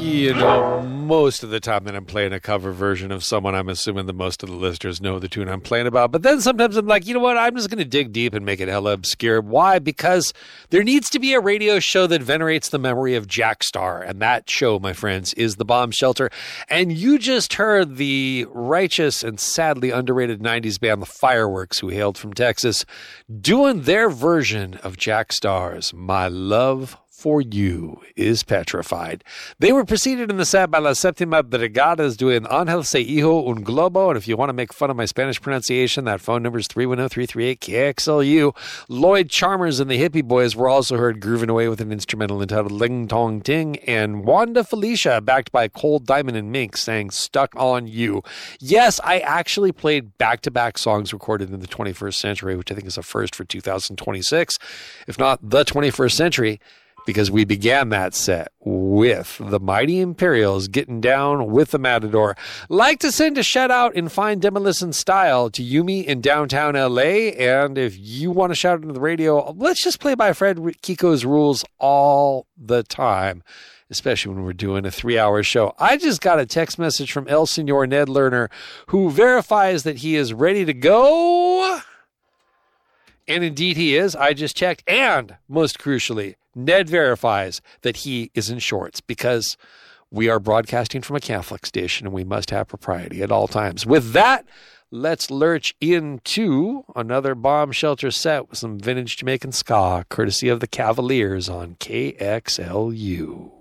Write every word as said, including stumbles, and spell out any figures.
You know, most of the time that I'm playing a cover version of someone, I'm assuming that most of the listeners know the tune I'm playing about. But then sometimes I'm like, you know what? I'm just going to dig deep and make it hella obscure. Why? Because there needs to be a radio show that venerates the memory of Jack Starr. And that show, my friends, is The Bomb Shelter. And you just heard the righteous and sadly underrated nineties band, The Fireworks, who hailed from Texas, doing their version of Jack Starr's My Love For You Is Petrified. They were preceded in the set by La Séptima Brigadas doing Ángel Se Hijo Un Globo. And if you want to make fun of my Spanish pronunciation, that phone number is three one zero, three three eight, K X L U. Lloyd Charmers and the Hippie Boys were also heard grooving away with an instrumental entitled Ling Tong Ting. And Wanda Felicia, backed by Cold Diamond and Mink, sang Stuck on You. Yes, I actually played back-to-back songs recorded in the twenty-first century, which I think is a first for two thousand twenty-six, if not the twenty-first century. Because we began that set with the Mighty Imperials getting down with the Matador. Like to send a shout out in fine Demolition style to Yumi in downtown L A. And if you want to shout into the radio, let's just play by Fred Kiko's rules all the time, especially when we're doing a three-hour show. I just got a text message from El Senor Ned Lerner, who verifies that he is ready to go. And indeed he is. I just checked. And most crucially, Ned verifies that he is in shorts because we are broadcasting from a Catholic station and we must have propriety at all times. With that, let's lurch into another Bomb Shelter set with some vintage Jamaican ska, courtesy of the Cavaliers on K X L U.